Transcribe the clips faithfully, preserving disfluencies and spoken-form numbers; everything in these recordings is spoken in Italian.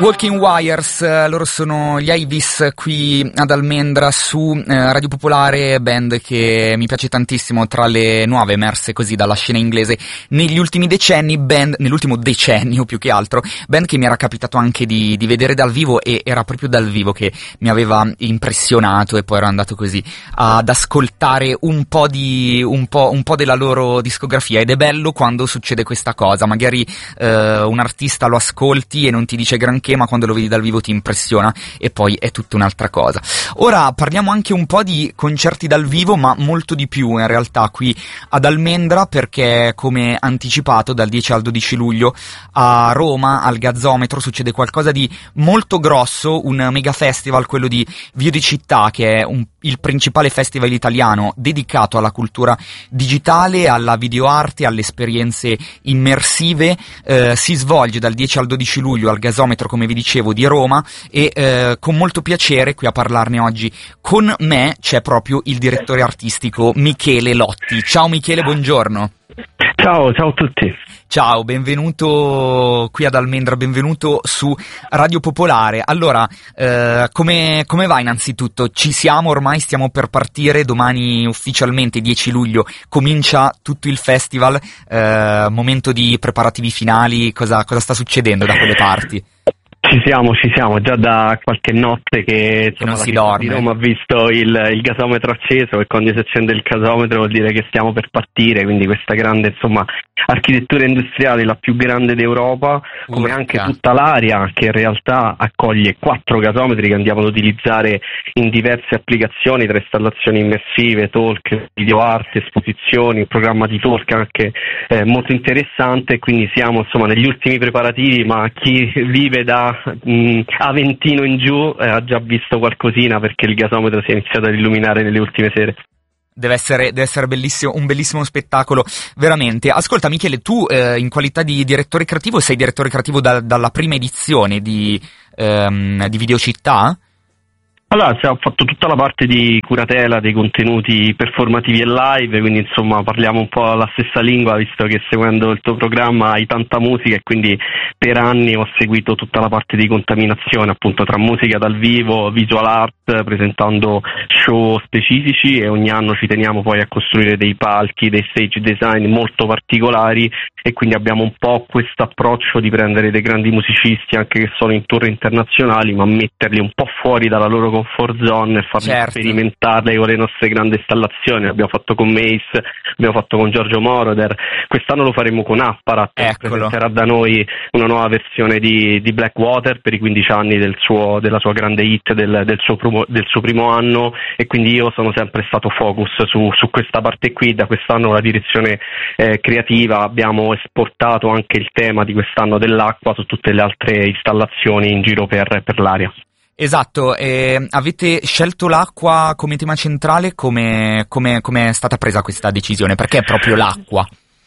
Walking Wires, loro sono gli Ivis qui ad Almendra su eh, Radio Popolare, band che mi piace tantissimo, tra le nuove emerse così dalla scena inglese negli ultimi decenni, band, nell'ultimo decennio più che altro, band che mi era capitato anche di, di vedere dal vivo, e era proprio dal vivo che mi aveva impressionato, e poi ero andato così ad ascoltare un po' di un po', un po' della loro discografia, ed è bello quando succede questa cosa, magari eh, un artista lo ascolti e non ti dice granché, ma quando lo vedi dal vivo ti impressiona e poi è tutta un'altra cosa. Ora parliamo anche un po' di concerti dal vivo, ma molto di più in realtà qui ad Almendra, perché come anticipato dal dieci al dodici luglio a Roma al Gazzometro succede qualcosa di molto grosso, un mega festival, quello di Vio di Città, che è un, il principale festival italiano dedicato alla cultura digitale, alla videoarte, alle esperienze immersive. Eh, si svolge dal dieci al dodici luglio al Gasometro, come vi dicevo, di Roma, e eh, con molto piacere qui a parlarne oggi con me c'è proprio il direttore artistico Michele Lotti. Ciao Michele, buongiorno. Ciao, ciao a tutti. Ciao, benvenuto qui ad Almendra, benvenuto su Radio Popolare. Allora, eh, come, come va innanzitutto? Ci siamo ormai, stiamo per partire, domani ufficialmente dieci luglio comincia tutto il festival, eh, momento di preparativi finali, cosa, cosa sta succedendo da quelle parti? Ci siamo, ci siamo, già da qualche notte che, insomma, che non la si città dorme. di Roma ha visto il, il gasometro acceso, e quando si accende il gasometro vuol dire che stiamo per partire, quindi questa grande, insomma, architettura industriale, la più grande d'Europa, come Urca. anche tutta l'area che in realtà accoglie quattro gasometri che andiamo ad utilizzare in diverse applicazioni, tra installazioni immersive, talk, videoarte, esposizioni, un programma di talk anche eh, molto interessante, quindi siamo, insomma, negli ultimi preparativi, ma chi vive da mh, Aventino in giù eh, ha già visto qualcosina, perché il gasometro si è iniziato ad illuminare nelle ultime sere. Deve essere, deve essere bellissimo, un bellissimo spettacolo, veramente. Ascolta Michele, tu eh, in qualità di direttore creativo sei direttore creativo da, dalla prima edizione di, ehm, di Videocittà? Allora, ho fatto tutta la parte di curatela dei contenuti performativi e live, quindi insomma parliamo un po' la stessa lingua, visto che seguendo il tuo programma hai tanta musica, e quindi per anni ho seguito tutta la parte di contaminazione, appunto, tra musica dal vivo, visual art, presentando show specifici, e ogni anno ci teniamo poi a costruire dei palchi, dei stage design molto particolari, e quindi abbiamo un po' questo approccio di prendere dei grandi musicisti anche che sono in tour internazionali, ma metterli un po' fuori dalla loro comfort zone e farli certo. sperimentarle con le nostre grandi installazioni. L'abbiamo fatto con Mace, abbiamo fatto con Giorgio Moroder, quest'anno lo faremo con Apparat, che presenterà da noi una nuova versione di, di Blackwater per i quindici anni del suo, della sua grande hit del, del, suo promo, del suo primo anno, e quindi io sono sempre stato focus su, su questa parte qui. Da quest'anno la direzione eh, creativa abbiamo esportato anche il tema di quest'anno dell'acqua su tutte le altre installazioni in giro per, per l'area. Esatto, eh, avete scelto l'acqua come tema centrale, come, come, come è stata presa questa decisione? Perché è proprio l'acqua?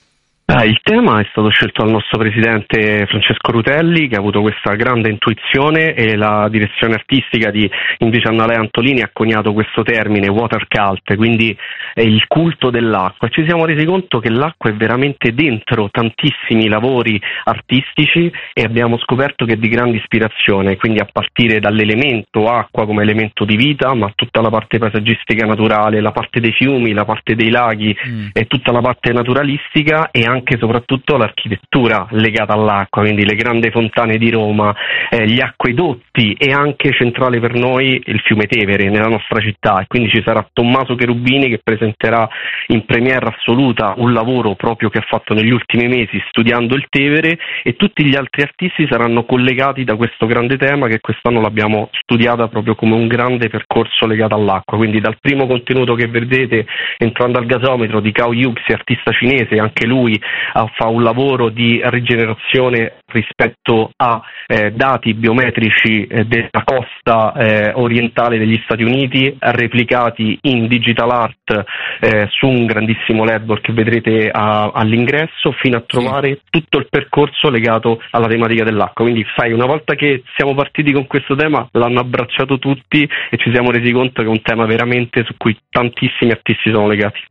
Eh, il tema è stato scelto dal nostro presidente Francesco Rutelli, che ha avuto questa grande intuizione, e la direzione artistica di invece Annalea Antolini ha coniato questo termine water cult, quindi è il culto dell'acqua. Ci siamo resi conto che l'acqua è veramente dentro tantissimi lavori artistici, e abbiamo scoperto che è di grande ispirazione, quindi a partire dall'elemento acqua come elemento di vita, ma tutta la parte paesaggistica naturale, la parte dei fiumi, la parte dei laghi mm. e tutta la parte naturalistica, e anche e soprattutto l'architettura legata all'acqua, quindi le grandi fontane di Roma, eh, gli acquedotti, e anche centrale per noi il fiume Tevere nella nostra città. E quindi ci sarà Tommaso Cherubini che presenterà in premiere assoluta un lavoro proprio che ha fatto negli ultimi mesi studiando il Tevere, e tutti gli altri artisti saranno collegati da questo grande tema che quest'anno l'abbiamo studiata proprio come un grande percorso legato all'acqua. Quindi dal primo contenuto che vedete entrando al gasometro di Cao Yuxi, artista cinese, anche lui fa un lavoro di rigenerazione rispetto a eh, dati biometrici eh, della costa eh, orientale degli Stati Uniti, replicati in digital art eh, su un grandissimo LED che vedrete a, all'ingresso, fino a trovare tutto il percorso legato alla tematica dell'acqua. Quindi sai, una volta che siamo partiti con questo tema l'hanno abbracciato tutti, e ci siamo resi conto che è un tema veramente su cui tantissimi artisti sono legati.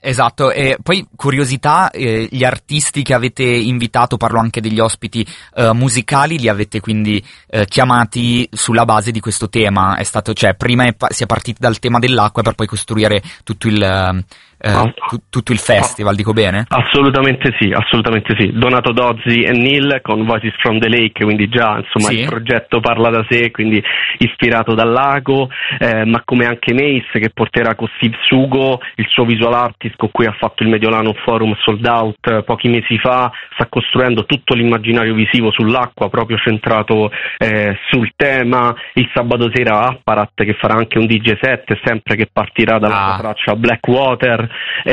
Esatto, e poi curiosità, eh, gli artisti che avete invitato, parlo anche degli ospiti eh, musicali, li avete quindi eh, chiamati sulla base di questo tema, è stato, cioè prima è pa- si è partiti dal tema dell'acqua per poi costruire tutto il, eh, Ah. tu- tutto il festival, dico bene? Assolutamente sì, assolutamente sì. Donato Dozzi e Neil con Voices from the Lake, quindi già insomma Sì. il progetto parla da sé, quindi ispirato dal lago, eh, ma come anche Mace che porterà con Steve Sugo, il suo visual artist con cui ha fatto il Mediolano Forum Sold Out eh, pochi mesi fa, sta costruendo tutto l'immaginario visivo sull'acqua proprio centrato eh, sul tema. Il sabato sera Apparat che farà anche un D J set, sempre che partirà dalla Ah. traccia Blackwater.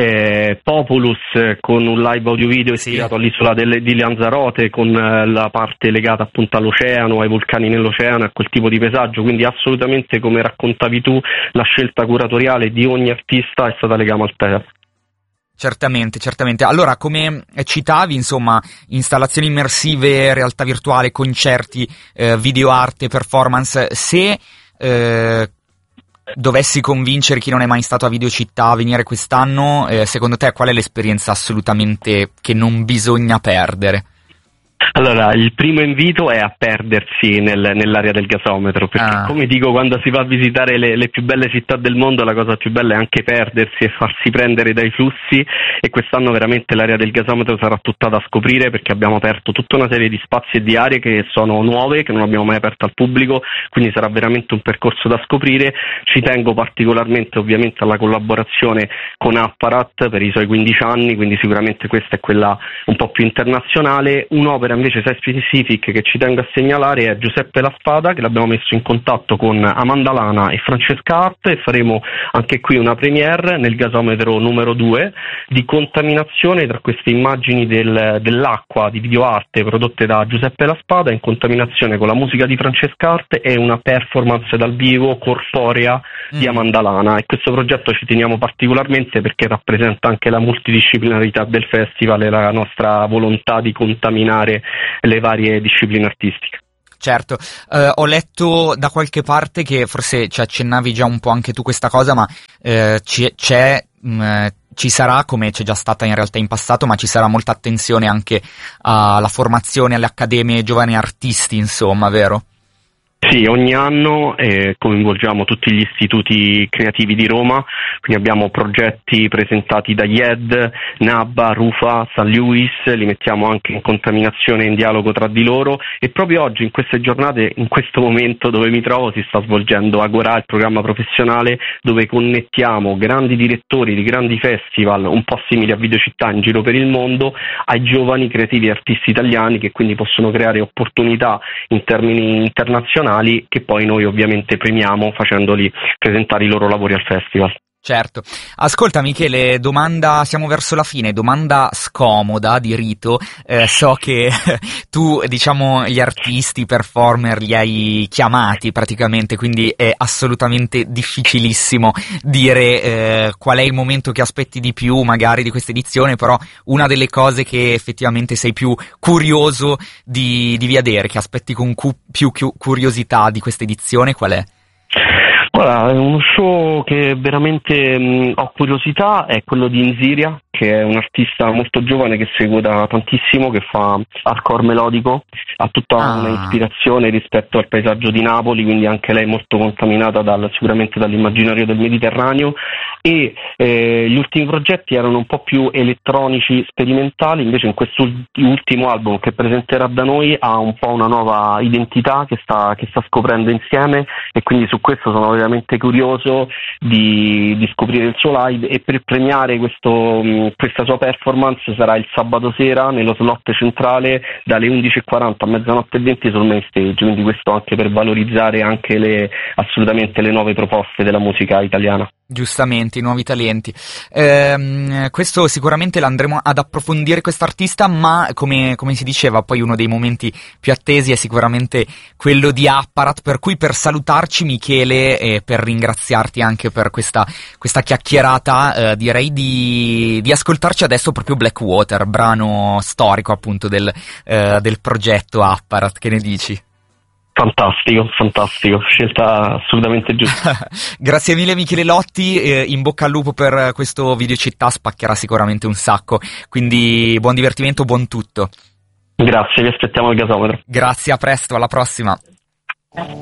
Eh, Populus eh, con un live audio video Sì. ispirato all'isola delle, di Lanzarote, con eh, la parte legata appunto all'oceano, ai vulcani nell'oceano, a quel tipo di paesaggio, quindi assolutamente, come raccontavi tu, la scelta curatoriale di ogni artista è stata legata al tema. Certamente, certamente. Allora, come citavi, insomma, installazioni immersive, realtà virtuale, concerti, eh, videoarte, performance, se eh, dovessi convincere chi non è mai stato a Videocittà a venire quest'anno, eh, secondo te qual è l'esperienza assolutamente che non bisogna perdere? Allora, il primo invito è a perdersi nel, nell'area del gasometro, perché Ah. come dico, quando si va a visitare le, le più belle città del mondo, la cosa più bella è anche perdersi e farsi prendere dai flussi, e quest'anno veramente l'area del gasometro sarà tutta da scoprire, perché abbiamo aperto tutta una serie di spazi e di aree che sono nuove, che non abbiamo mai aperto al pubblico, quindi sarà veramente un percorso da scoprire. Ci tengo particolarmente ovviamente alla collaborazione con Apparat per i suoi quindici anni, quindi sicuramente questa è quella un po' più internazionale. Un'opera invece site specific che ci tengo a segnalare è Giuseppe La Spada, che l'abbiamo messo in contatto con Amanda Lana e Francesca Hart, e faremo anche qui una premiere nel gasometro numero due di contaminazione tra queste immagini del, dell'acqua di videoarte prodotte da Giuseppe La Spada in contaminazione con la musica di Francesca Hart e una performance dal vivo corporea di Mm. Amanda Lana. E questo progetto ci teniamo particolarmente perché rappresenta anche la multidisciplinarità del festival e la nostra volontà di contaminare le varie discipline artistiche. Certo, eh, ho letto da qualche parte che forse ci accennavi già un po' anche tu questa cosa, ma eh, ci- c'è, mh, ci sarà, come c'è già stata in realtà in passato, ma ci sarà molta attenzione anche alla formazione, alle accademie giovani artisti, insomma, vero? Sì, ogni anno eh, coinvolgiamo tutti gli istituti creativi di Roma, quindi abbiamo progetti presentati da I E D, NABBA, Rufa, San Luis, li mettiamo anche in contaminazione e in dialogo tra di loro, e proprio oggi, in queste giornate, in questo momento dove mi trovo, si sta svolgendo Agorà, il programma professionale, dove connettiamo grandi direttori di grandi festival, un po' simili a Videocittà in giro per il mondo, ai giovani creativi e artisti italiani, che quindi possono creare opportunità in termini internazionali, che poi noi ovviamente premiamo facendoli presentare i loro lavori al festival. Certo. Ascolta Michele, domanda, siamo verso la fine, domanda scomoda di rito. Eh, so che tu, diciamo, gli artisti, i performer li hai chiamati praticamente, quindi è assolutamente difficilissimo dire eh, qual è il momento che aspetti di più magari di questa edizione, però una delle cose che effettivamente sei più curioso di, di vedere, che aspetti con cu- più cu- curiosità di questa edizione, qual è? Guarda, è uno show che veramente mh, ho curiosità, è quello di Insiria, che è un artista molto giovane che seguo da tantissimo, che fa hardcore melodico, ha tutta Ah. una ispirazione rispetto al paesaggio di Napoli, quindi anche lei molto contaminata dal, sicuramente dall'immaginario del Mediterraneo, e eh, gli ultimi progetti erano un po' più elettronici, sperimentali, invece in quest'ultimo album che presenterà da noi ha un po' una nuova identità che sta, che sta scoprendo insieme, e quindi su questo sono veramente curioso di, di scoprire il suo live. E per premiare questo, mh, questa sua performance sarà il sabato sera nello slot centrale dalle undici e quaranta a mezzanotte e venti sul main stage, quindi questo anche per valorizzare anche le, assolutamente le nuove proposte della musica italiana. Giustamente, i nuovi talenti. Ehm, questo sicuramente l'andremo ad approfondire quest'artista, ma come, come si diceva, poi uno dei momenti più attesi è sicuramente quello di Apparat, per cui per salutarci Michele e per ringraziarti anche per questa, questa chiacchierata, eh, direi di, di ascoltarci adesso proprio Blackwater, brano storico appunto del, eh, del progetto Apparat, che ne dici? Fantastico, fantastico, scelta assolutamente giusta. Grazie mille Michele Lotti, eh, in bocca al lupo per questo Videocittà, spaccherà sicuramente un sacco, quindi buon divertimento, buon tutto. Grazie, vi aspettiamo al gasometro. Grazie, a presto, alla prossima.